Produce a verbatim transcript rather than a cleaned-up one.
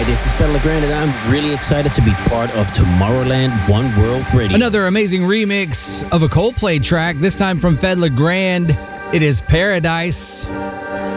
this is Fed LeGrand, and I'm really excited to be part of Tomorrowland One World Radio. Another amazing remix of a Coldplay track, this time from Fed LeGrand. It is Paradise.